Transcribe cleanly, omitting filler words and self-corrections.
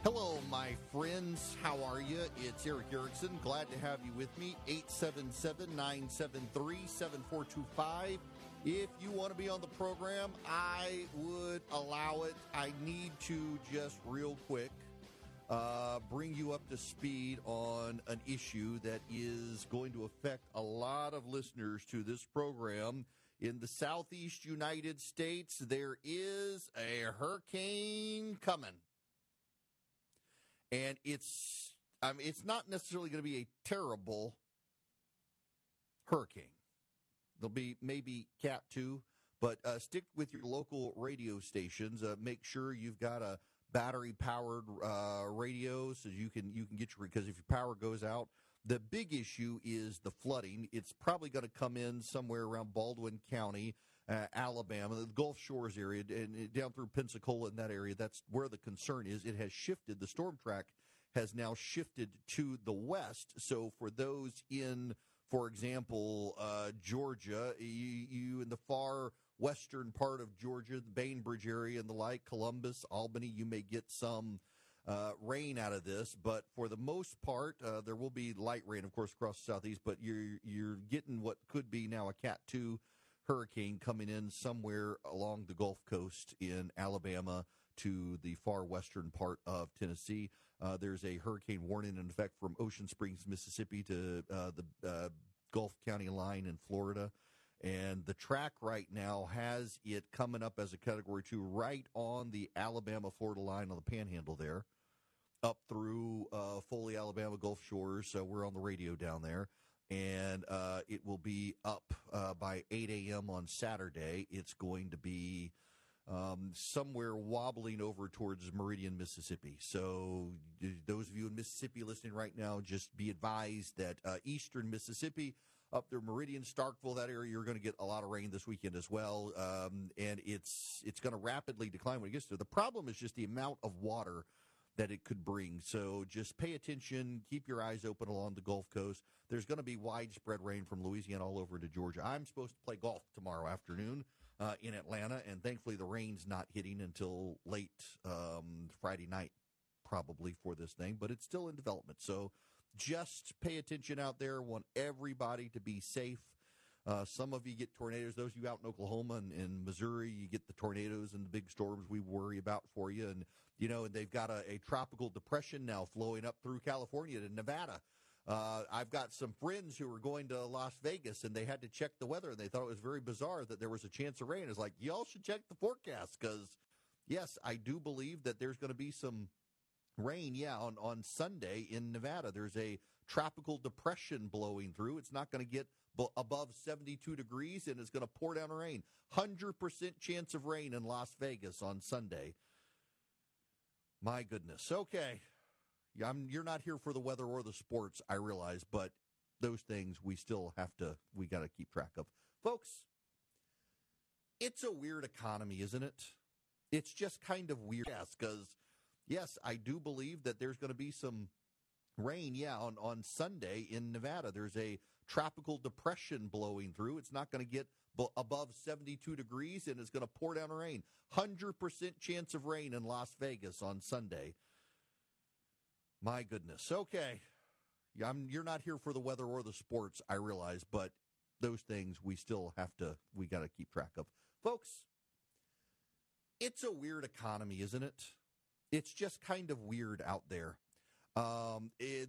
Hello, my friends. How are you? It's Eric Erickson. Glad to have you with me. 877-973-7425. If you want to be on the program, I would allow it. I need to just real quick bring you up to speed on an issue that is going to affect a lot of listeners to this program. In the southeast United States, there is a hurricane coming. And it's not necessarily going to be a terrible hurricane. There'll be maybe Cat 2, but stick with your local radio stations. Make sure you've got a battery-powered radio so you can get your, because if your power goes out, the big issue is the flooding. It's probably going to come in somewhere around Baldwin County, Alabama, the Gulf Shores area, and down through Pensacola in that area. That's where the concern is. It has shifted. The storm track has now shifted to the west. So for those in, for example, Georgia, you in the far western part of Georgia, the Bainbridge area and the like, Columbus, Albany, you may get some rain out of this, but for the most part, there will be light rain, of course, across the southeast, but you're getting what could be now a Cat 2 hurricane coming in somewhere along the Gulf Coast in Alabama to the far western part of Tennessee. There's a hurricane warning in effect from Ocean Springs, Mississippi to the Gulf County line in Florida. And the track right now has it coming up as a Category 2 right on the Alabama-Florida line on the Panhandle there, up through Foley, Alabama, Gulf Shores. So we're on the radio down there. And it will be up by 8 a.m. on Saturday. It's going to be somewhere wobbling over towards Meridian, Mississippi. So those of you in Mississippi listening right now, just be advised that eastern Mississippi, up there, Meridian, Starkville, that area, you're going to get a lot of rain this weekend as well. And it's going to rapidly decline when it gets there. The problem is just the amount of water that it could bring. So just pay attention, keep your eyes open along the Gulf Coast. There's going to be widespread rain from Louisiana all over to Georgia. I'm supposed to play golf tomorrow afternoon in Atlanta, and thankfully the rain's not hitting until late Friday night probably for this thing, but it's still in development. So just pay attention out there. Want everybody to be safe. Some of you get tornadoes. Those of you out in Oklahoma and Missouri, you get the tornadoes and the big storms we worry about for you. And, and they've got a tropical depression now flowing up through California to Nevada. I've got some friends who were going to Las Vegas, and they had to check the weather, and they thought it was very bizarre that there was a chance of rain. It's like, y'all should check the forecast because, yes, I do believe that there's going to be some rain, on Sunday in Nevada. There's a tropical depression blowing through. It's not going to get above 72 degrees, and it's going to pour down rain. 100% chance of rain in Las Vegas on Sunday. My goodness. Okay. You're not here for the weather or the sports, I realize, but those things we got to keep track of. Folks, it's a weird economy, isn't it? It's just kind of weird. Yes, because yes, I do believe that there's going to be some rain, on Sunday in Nevada. There's a tropical depression blowing through. It's not going to get above 72 degrees, and it's going to pour down rain. 100% chance of rain in Las Vegas on Sunday. My goodness. Okay. You're not here for the weather or the sports, I realize, but those things we got to keep track of. Folks, it's a weird economy, isn't it? It's just kind of weird out there.